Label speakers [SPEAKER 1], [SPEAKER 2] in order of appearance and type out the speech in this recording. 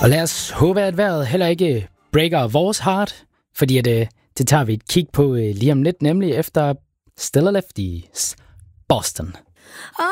[SPEAKER 1] Og lad os håbe, at vejret heller ikke breaker vores heart, fordi det tager vi et kig på lige om lidt, nemlig efter Stella Lefty's Boston.